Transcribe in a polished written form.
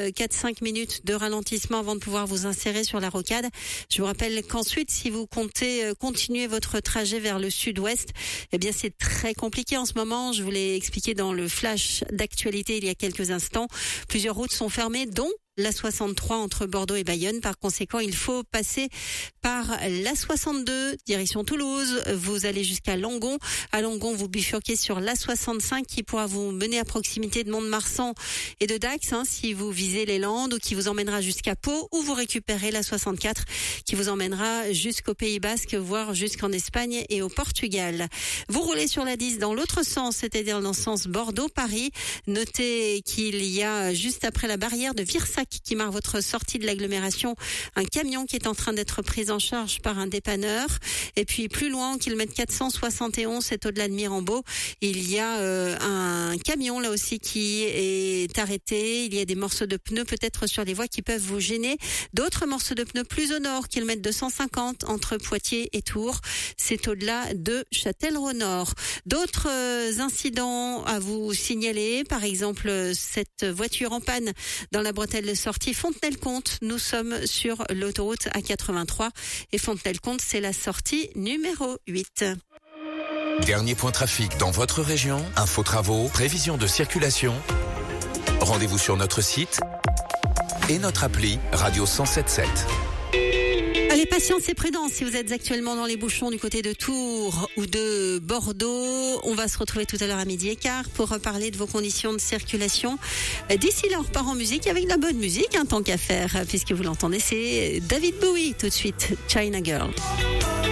4-5 minutes de ralentissement avant de pouvoir vous insérer sur la rocade. Je vous rappelle qu'ensuite, si vous comptez continuer votre trajet vers le sud-ouest, eh bien c'est très compliqué en ce moment. Je vous l'ai expliqué dans le flash d'actualité il y a quelques instants. Plusieurs routes sont fermées, dont la 63 entre Bordeaux et Bayonne. Par conséquent, il faut passer par la 62 direction Toulouse. Vous allez jusqu'à Langon. À Langon, vous bifurquez sur la 65 qui pourra vous mener à proximité de Mont-de-Marsan et de Dax, si vous visez les Landes, ou qui vous emmènera jusqu'à Pau, ou vous récupérez la 64 qui vous emmènera jusqu'au Pays Basque, voire jusqu'en Espagne et au Portugal. Vous roulez sur la 10 dans l'autre sens, c'est-à-dire dans le sens Bordeaux-Paris. Notez qu'il y a juste après la barrière de Virsac qui marque votre sortie de l'agglomération, un camion qui est en train d'être pris en charge par un dépanneur. Et puis plus loin, au kilomètre 471, c'est au-delà de Mirambeau, il y a un camion là aussi qui est arrêté. Il y a des morceaux de pneus peut-être sur les voies qui peuvent vous gêner. D'autres morceaux de pneus plus au nord, kilomètre 250 entre Poitiers et Tours. C'est au-delà de Châtellerault-Nord. D'autres incidents à vous signaler, par exemple cette voiture en panne dans la bretelle de sortie Fontenay-le-Comte. Nous sommes sur l'autoroute A83 et Fontenay-le-Comte, c'est la sortie numéro 8. Dernier point trafic dans votre région, info travaux, prévision de circulation. Rendez-vous sur notre site et notre appli Radio 107.7. Allez, patience et prudence si vous êtes actuellement dans les bouchons du côté de Tours ou de Bordeaux. On va se retrouver tout à l'heure à 12h15 pour reparler de vos conditions de circulation. D'ici là, on repart en musique avec de la bonne musique, tant qu'à faire, puisque vous l'entendez, c'est David Bowie tout de suite, China Girl.